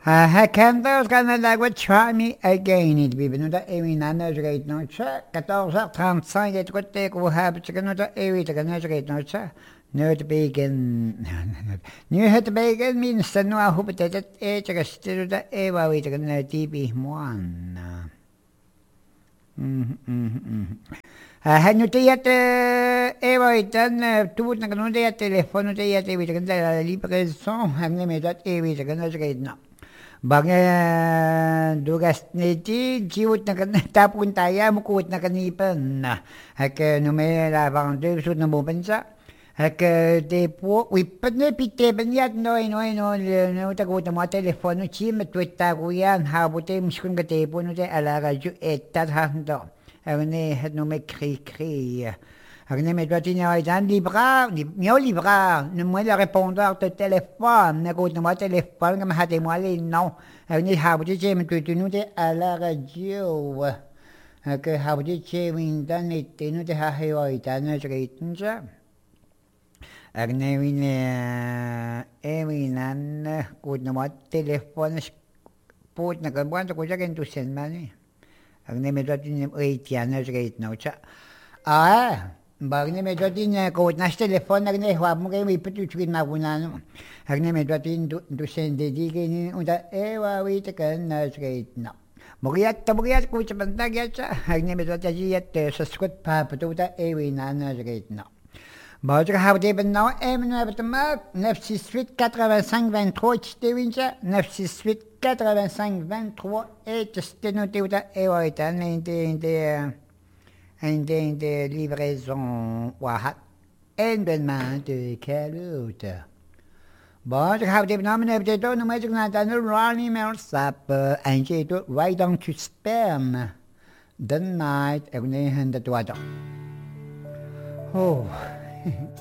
Candace Canada, try me again. Il vive nous da ewi nana jreit no cha 14h35 et côté ko hab chicken no da ewi da na jreit no cha. Nerd bacon. Nu het bacon minst nu a hoop dat het eet stil da ewa wi da na tibi moan. Nu tiat ewa itan tu na no de telefono de ya te wi da la livraison. Han me dat ewi da na jreit no. Bagay dugas niti jiwot na tapon tayo mukut na kanipan na hak numera bang de sud na bubansa hak de po wipat na pite banyat no tagot na mga telepono chim at wita ko yan habote muskun ka telepono de alaga ju etat hando ne het no me kri Agne me doit tenir un libra, mio libra, ne moi le répondeur de téléphone, ne coûte moi téléphone, comme a des moi les noms. Agne habudi jem tu nous de à la radio. Que habudi jem dan et nous de ha heo dan reitenja. Agne wine ewinan coûte moi téléphone pot na kan buan ko jagen tu sen mani. Agne me doit tenir eitian reitnocha. Ah, Bagni me dotin ko nas telefon nagne hwa mo kay ipet utwin magunano. Hagne me dotin du sende digin unda ewa wit kan nas gate na. Mogiat ko chabantag yacha. Hagne me dotin yat sa skot pa patuta ewi na nas gate na. Baudre hawde ben nou even hebben te maken. 968 85 23 stewintje. 968 85 23 et stenote ewa itan en de livraison wahat en de main de carotte. Bon, ik heb dit namen heb dit ook nog met naar de Ronnie Mersap en je doet right on to sperm. The night, ik neem het water. Oh.